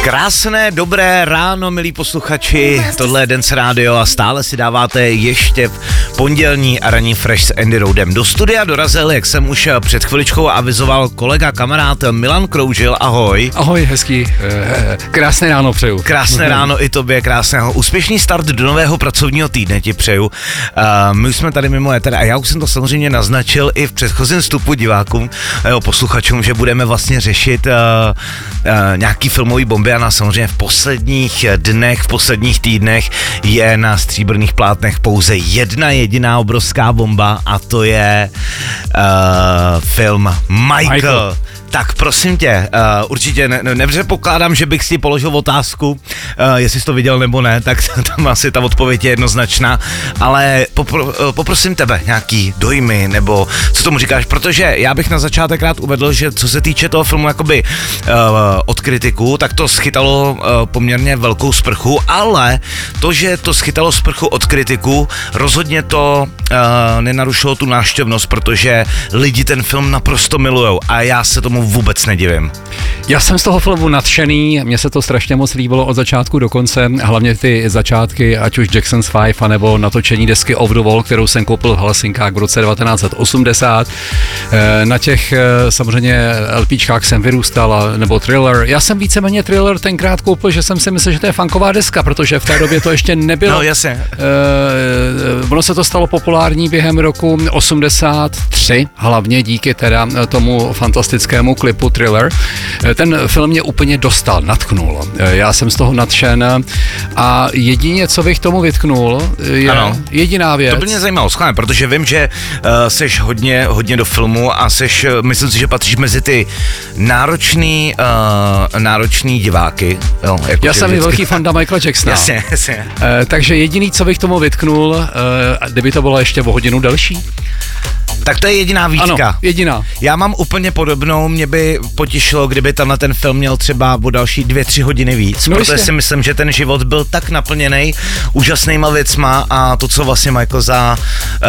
Krásné, dobré ráno, milí posluchači, tohle je Dance Radio a stále si dáváte ještě pondělní a ranní fresh s Andy Roadem. Do studia dorazil, jak jsem už před chviličkou avizoval, kolega, kamarád Milan Kroužil, ahoj. Ahoj, hezký, krásné ráno přeju. Krásné ráno i tobě, krásného, úspěšný start do nového pracovního týdne ti přeju. My už jsme tady mimo éter a já už jsem to samozřejmě naznačil i v předchozím vstupu divákům, posluchačům, že budeme vlastně řešit nějaký filmový bomby a samozřejmě v posledních dnech, v posledních týdnech je na stříbrných plátnech pouze jedna jediná obrovská bomba a to je film Michael. Tak prosím tě, určitě nepředpokládám, že bych si položil otázku, jestli jsi to viděl nebo ne, tak tam asi ta odpověď je jednoznačná, ale poprosím tebe nějaký dojmy, nebo co tomu říkáš, protože já bych na začátek rád uvedl, že co se týče toho filmu jakoby od kritiků, tak to schytalo poměrně velkou sprchu, ale to, že to schytalo sprchu od kritiků, rozhodně to nenarušilo tu návštěvnost, protože lidi ten film naprosto milujou a já se tomu vůbec nedivím. Já jsem z toho filmu nadšený, mně se to strašně moc líbilo od začátku do konce, hlavně ty začátky, ať už Jackson's Five, anebo natočení desky Off the Wall, kterou jsem koupil v Helsinkách v roce 1980. Na těch samozřejmě LPčkách jsem vyrůstal, nebo Thriller. Já jsem víceméně Thriller tenkrát koupil, že jsem si myslel, že to je funková deska, protože v té době to ještě nebylo. No jasně. Ono se to stalo populární během roku 83, hlavně díky teda tomu fantastickému klipu Thriller. Ten film mě úplně dostal, nadchnul. Já jsem z toho nadšen a jedině, co bych tomu vytknul, je jediná věc. To by mě zajímalo, schválně, protože vím, že seš hodně do filmu a myslím si, že patříš mezi ty náročný diváky. Jo, jako já jsem i velký fanda Michaela Jacksona. Jasně. Takže jediný, co bych tomu vytknul, kdyby to bylo ještě o hodinu delší. Tak to je jediná výtka. Ano, jediná. Já mám úplně podobnou, mě by potěšilo, kdyby tenhle ten film měl třeba o další 2-3 hodiny víc, protože si myslím, že ten život byl tak naplněný úžasnýma věcma a to, co vlastně Michael za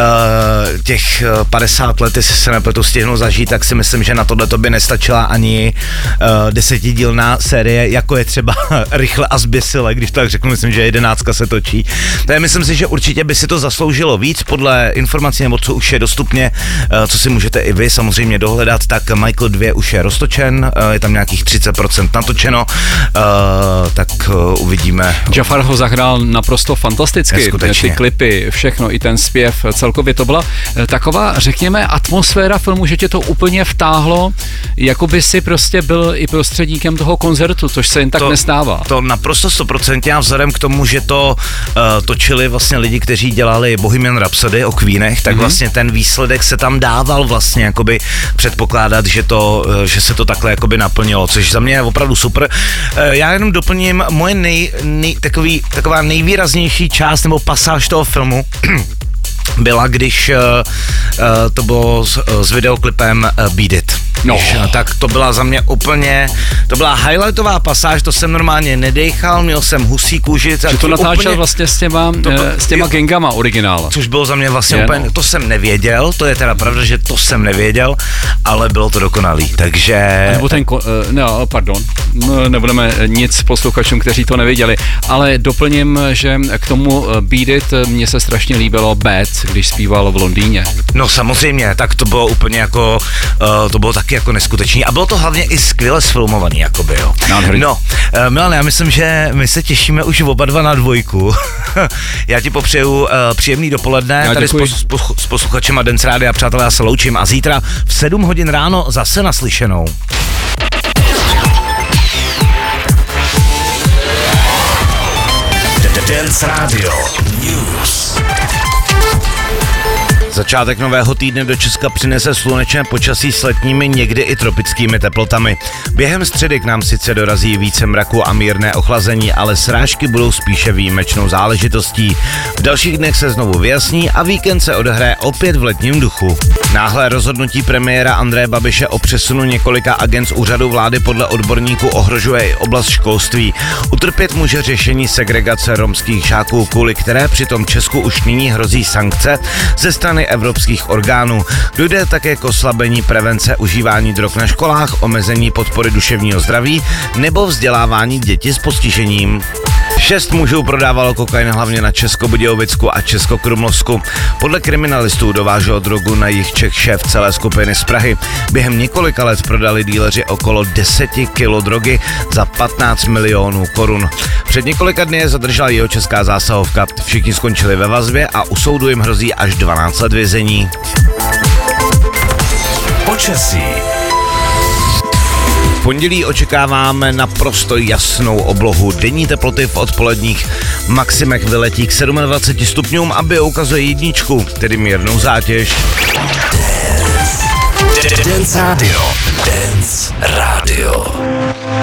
těch 50 let, jestli se nepletu, stihnul zažít, tak si myslím, že na tohle by nestačila ani 10dílná série, jako je třeba Rychle a zběsile, když tak řeknu, myslím, že 11 se točí. Takže myslím si, že určitě by si to zasloužilo víc podle informací, nebo co už je dostupně, co si můžete i vy samozřejmě dohledat, tak Michael 2 už je roztočen, je tam nějakých 30% natočeno, tak uvidíme. Jafar ho zahrál naprosto fantasticky, ty klipy, všechno, i ten zpěv, celkově to byla taková, řekněme, atmosféra filmu, že tě to úplně vtáhlo, jako by si prostě byl i prostředníkem toho koncertu, což se jen tak nestává. To naprosto 100% a vzhledem k tomu, že to točili vlastně lidi, kteří dělali Bohemian Rhapsody o Queenech, tak vlastně ten výsledek se tam dával vlastně jakoby předpokládat, že se to takhle jakoby naplnilo, což za mě je opravdu super. Já jenom doplním moje taková nejvýraznější část nebo pasáž toho filmu byla, když to bylo s videoklipem Beat It. Tak to byla za mě to byla highlightová pasáž, to jsem normálně nedejchal, měl jsem husí kůži. Že to natáčel vlastně s těma gangama originál. Což bylo za mě vlastně úplně, to jsem nevěděl, to je teda pravda, že to jsem nevěděl, ale bylo to dokonalý, takže... Nebo nebudeme nic posluchačům, kteří to nevěděli, ale doplním, že k tomu Beat It mně se strašně líbilo Bad, když zpíval v Londýně. No samozřejmě, tak to bylo úplně jako, to bylo taky jako neskutečný a bylo to hlavně i skvěle sfilmovaný, jakoby, jo. No, Milan, já myslím, že my se těšíme už oba dva na dvojku. Já ti popřeju příjemný dopoledne, tady s posluchačem a Dance Rádia, přátelé, já se loučím a zítra v 7 hodin ráno zase naslyšenou. Dance Radio News. Začátek nového týdne do Česka přinese slunečné počasí s letními, někdy i tropickými teplotami. Během středy k nám sice dorazí více mraku a mírné ochlazení, ale srážky budou spíše výjimečnou záležitostí. V dalších dnech se znovu vyjasní a víkend se odehraje opět v letním duchu. Náhlé rozhodnutí premiéra Andreje Babiše o přesunu několika agend z úřadu vlády podle odborníků ohrožuje i oblast školství. Utrpět může řešení segregace romských žáků, kvůli které přitom Česku už nyní hrozí sankce ze strany evropských orgánů. Dojde také k oslabení prevence užívání drog na školách, omezení podpory duševního zdraví nebo vzdělávání dětí s postižením. 6 mužů prodávalo kokain hlavně na Českobudějovicku a Českokrumlovsku. Podle kriminalistů dovážel drogu na jih Čech šéf celé skupiny z Prahy. Během několika let prodali díleři okolo 10 kilo drogy za 15 milionů korun. Před několika dny je zadržela jihočeská zásahovka. Všichni skončili ve vazbě a u soudu jim hrozí až 12 let vězení. Počasí. V pondělí očekáváme naprosto jasnou oblohu. Denní teploty v odpoledních maximech vyletí k 27 stupňům a bio ukazuje jedničku, tedy mírnou zátěž. Dance Radio.